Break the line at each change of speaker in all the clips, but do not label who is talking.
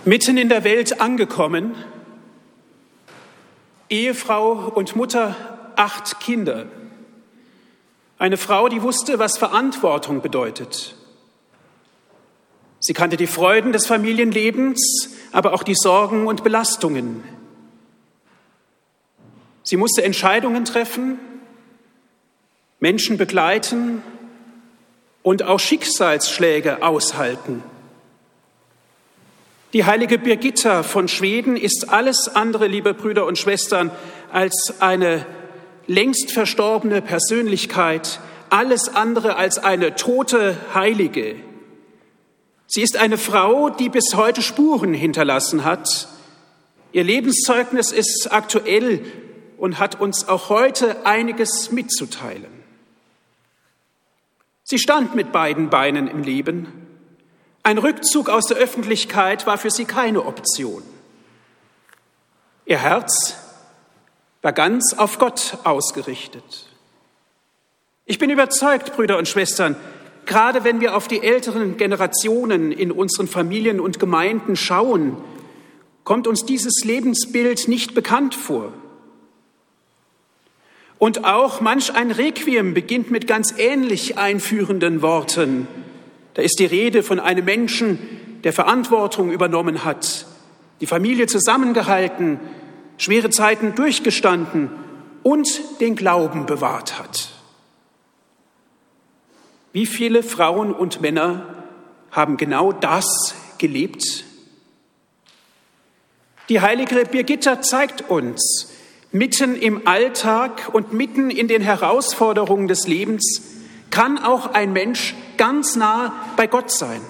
Mitten in der Welt angekommen, Ehefrau und Mutter, 8 Kinder. Eine Frau, die wusste, was Verantwortung bedeutet. Sie kannte die Freuden des Familienlebens, aber auch die Sorgen und Belastungen. Sie musste Entscheidungen treffen, Menschen begleiten und auch Schicksalsschläge aushalten. Die heilige Birgitta von Schweden ist alles andere, liebe Brüder und Schwestern, als eine längst verstorbene Persönlichkeit, alles andere als eine tote Heilige. Sie ist eine Frau, die bis heute Spuren hinterlassen hat. Ihr Lebenszeugnis ist aktuell und hat uns auch heute einiges mitzuteilen. Sie stand mit beiden Beinen im Leben. Ein Rückzug aus der Öffentlichkeit war für sie keine Option. Ihr Herz war ganz auf Gott ausgerichtet. Ich bin überzeugt, Brüder und Schwestern, gerade wenn wir auf die älteren Generationen in unseren Familien und Gemeinden schauen, kommt uns dieses Lebensbild nicht bekannt vor. Und auch manch ein Requiem beginnt mit ganz ähnlich einführenden Worten. Da ist die Rede von einem Menschen, der Verantwortung übernommen hat, die Familie zusammengehalten, schwere Zeiten durchgestanden und den Glauben bewahrt hat. Wie viele Frauen und Männer haben genau das gelebt? Die heilige Birgitta zeigt uns, mitten im Alltag und mitten in den Herausforderungen des Lebens kann auch ein Mensch ganz nah bei Gott sein.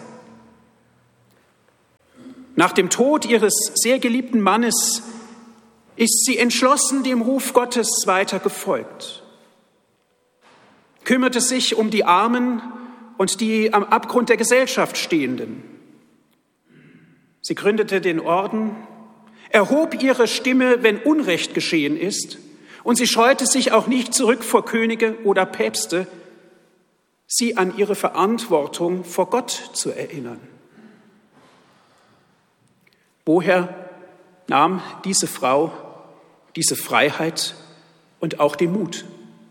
Nach dem Tod ihres sehr geliebten Mannes ist sie entschlossen dem Ruf Gottes weiter gefolgt, kümmerte sich um die Armen und die am Abgrund der Gesellschaft Stehenden. Sie gründete den Orden, erhob ihre Stimme, wenn Unrecht geschehen ist, und sie scheute sich auch nicht zurück vor Könige oder Päpste, sie an ihre Verantwortung vor Gott zu erinnern. Woher nahm diese Frau diese Freiheit und auch den Mut?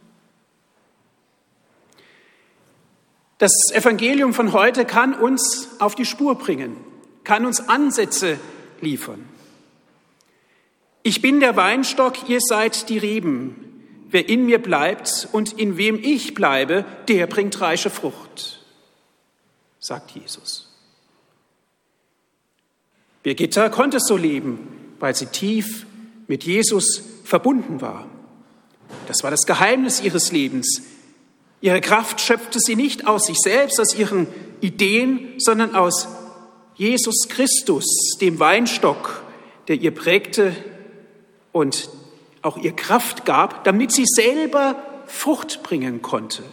Das Evangelium von heute kann uns auf die Spur bringen, kann uns Ansätze liefern. Ich bin der Weinstock, ihr seid die Reben. Wer in mir bleibt und in wem ich bleibe, der bringt reiche Frucht, sagt Jesus. Birgitta konnte so leben, weil sie tief mit Jesus verbunden war. Das war das Geheimnis ihres Lebens. Ihre Kraft schöpfte sie nicht aus sich selbst, aus ihren Ideen, sondern aus Jesus Christus, dem Weinstock, der ihr prägte und auch ihr Kraft gab, damit sie selber Frucht bringen konnte.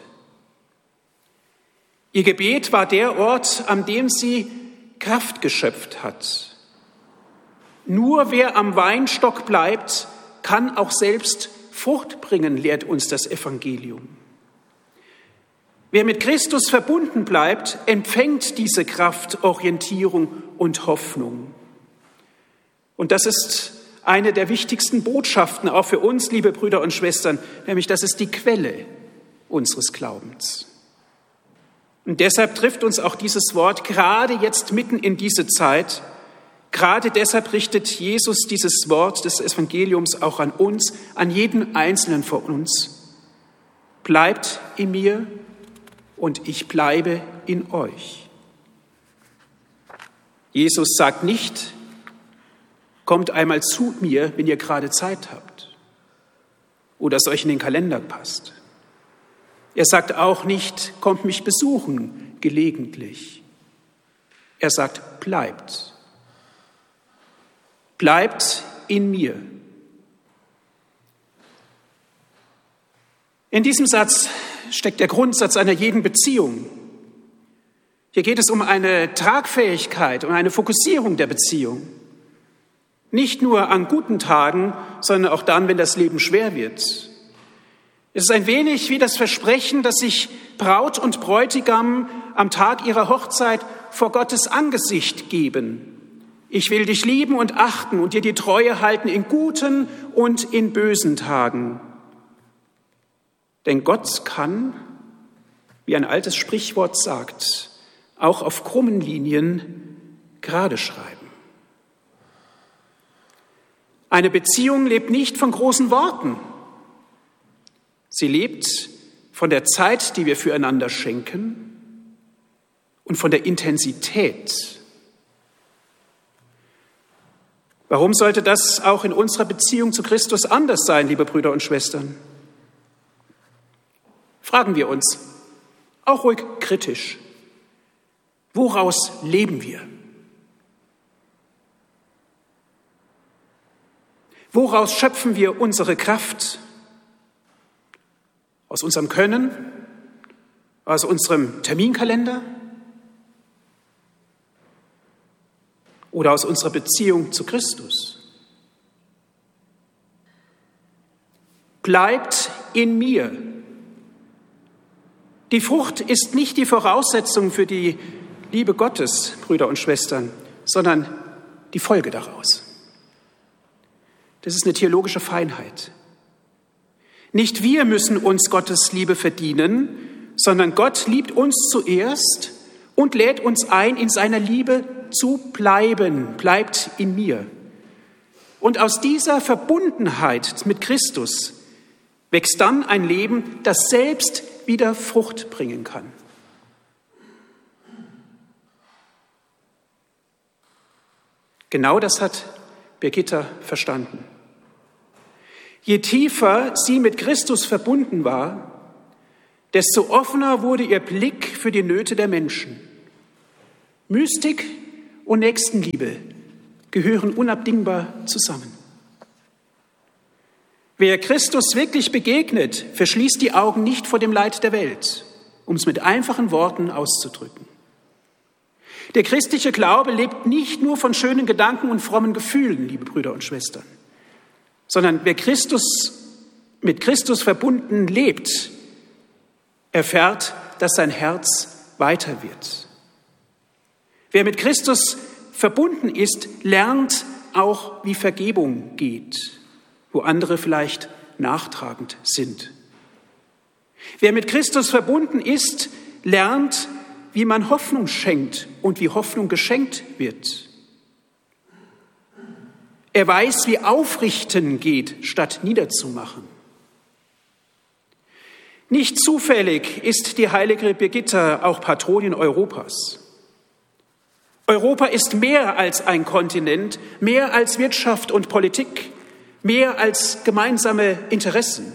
Ihr Gebet war der Ort, an dem sie Kraft geschöpft hat. Nur wer am Weinstock bleibt, kann auch selbst Frucht bringen, lehrt uns das Evangelium. Wer mit Christus verbunden bleibt, empfängt diese Kraft, Orientierung und Hoffnung. Und das ist eine der wichtigsten Botschaften auch für uns, liebe Brüder und Schwestern, nämlich das ist die Quelle unseres Glaubens. Und deshalb trifft uns auch dieses Wort gerade jetzt mitten in diese Zeit. Gerade deshalb richtet Jesus dieses Wort des Evangeliums auch an uns, an jeden Einzelnen von uns. Bleibt in mir und ich bleibe in euch. Jesus sagt nicht, kommt einmal zu mir, wenn ihr gerade Zeit habt oder es euch in den Kalender passt. Er sagt auch nicht, kommt mich besuchen, gelegentlich. Er sagt, bleibt. Bleibt in mir. In diesem Satz steckt der Grundsatz einer jeden Beziehung. Hier geht es um eine Tragfähigkeit, um eine Fokussierung der Beziehung. Nicht nur an guten Tagen, sondern auch dann, wenn das Leben schwer wird. Es ist ein wenig wie das Versprechen, das sich Braut und Bräutigam am Tag ihrer Hochzeit vor Gottes Angesicht geben. Ich will dich lieben und achten und dir die Treue halten in guten und in bösen Tagen. Denn Gott kann, wie ein altes Sprichwort sagt, auch auf krummen Linien gerade schreiben. Eine Beziehung lebt nicht von großen Worten. Sie lebt von der Zeit, die wir füreinander schenken und von der Intensität. Warum sollte das auch in unserer Beziehung zu Christus anders sein, liebe Brüder und Schwestern? Fragen wir uns, auch ruhig kritisch, woraus leben wir? Woraus schöpfen wir unsere Kraft? Aus unserem Können? Aus unserem Terminkalender? Oder aus unserer Beziehung zu Christus? Bleibt in mir. Die Frucht ist nicht die Voraussetzung für die Liebe Gottes, Brüder und Schwestern, sondern die Folge daraus. Das ist eine theologische Feinheit. Nicht wir müssen uns Gottes Liebe verdienen, sondern Gott liebt uns zuerst und lädt uns ein, in seiner Liebe zu bleiben. Bleibt in mir. Und aus dieser Verbundenheit mit Christus wächst dann ein Leben, das selbst wieder Frucht bringen kann. Genau das hat Birgitta verstanden. Je tiefer sie mit Christus verbunden war, desto offener wurde ihr Blick für die Nöte der Menschen. Mystik und Nächstenliebe gehören unabdingbar zusammen. Wer Christus wirklich begegnet, verschließt die Augen nicht vor dem Leid der Welt, um es mit einfachen Worten auszudrücken. Der christliche Glaube lebt nicht nur von schönen Gedanken und frommen Gefühlen, liebe Brüder und Schwestern, sondern wer mit Christus verbunden lebt, erfährt, dass sein Herz weiter wird. Wer mit Christus verbunden ist, lernt auch, wie Vergebung geht, wo andere vielleicht nachtragend sind. Wer mit Christus verbunden ist, lernt, wie man Hoffnung schenkt und wie Hoffnung geschenkt wird. Er weiß, wie Aufrichten geht, statt niederzumachen. Nicht zufällig ist die heilige Birgitta auch Patronin Europas. Europa ist mehr als ein Kontinent, mehr als Wirtschaft und Politik, mehr als gemeinsame Interessen.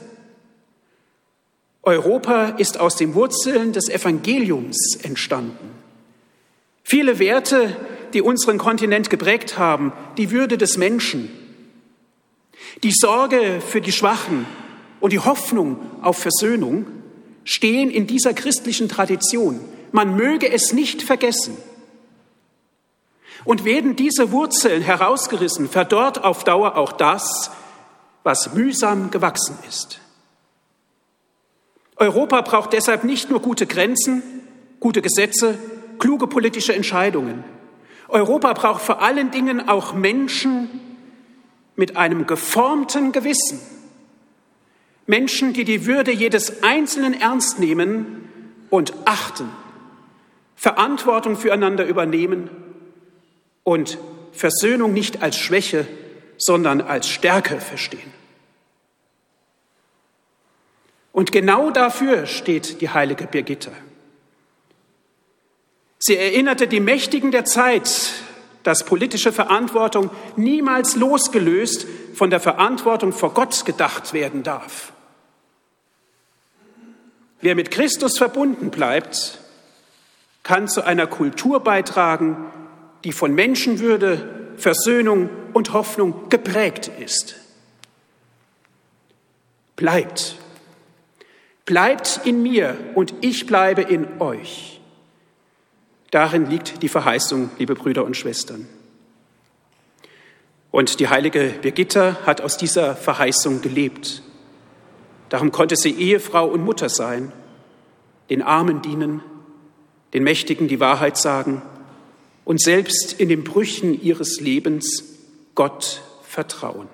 Europa ist aus den Wurzeln des Evangeliums entstanden. Viele Werte, die unseren Kontinent geprägt haben, die Würde des Menschen, die Sorge für die Schwachen und die Hoffnung auf Versöhnung stehen in dieser christlichen Tradition. Man möge es nicht vergessen. Und werden diese Wurzeln herausgerissen, verdorrt auf Dauer auch das, was mühsam gewachsen ist. Europa braucht deshalb nicht nur gute Grenzen, gute Gesetze, kluge politische Entscheidungen. Europa braucht vor allen Dingen auch Menschen mit einem geformten Gewissen. Menschen, die die Würde jedes Einzelnen ernst nehmen und achten, Verantwortung füreinander übernehmen und Versöhnung nicht als Schwäche, sondern als Stärke verstehen. Und genau dafür steht die heilige Birgitta. Sie erinnerte die Mächtigen der Zeit, dass politische Verantwortung niemals losgelöst von der Verantwortung vor Gott gedacht werden darf. Wer mit Christus verbunden bleibt, kann zu einer Kultur beitragen, die von Menschenwürde, Versöhnung und Hoffnung geprägt ist. Bleibt in mir und ich bleibe in euch. Darin liegt die Verheißung, liebe Brüder und Schwestern. Und die heilige Birgitta hat aus dieser Verheißung gelebt. Darum konnte sie Ehefrau und Mutter sein, den Armen dienen, den Mächtigen die Wahrheit sagen und selbst in den Brüchen ihres Lebens Gott vertrauen.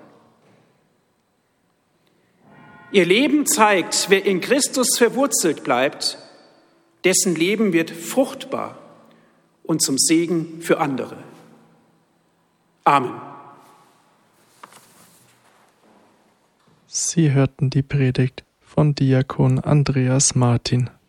Ihr Leben zeigt, wer in Christus verwurzelt bleibt, dessen Leben wird fruchtbar und zum Segen für andere. Amen.
Sie hörten die Predigt von Diakon Andreas Martin.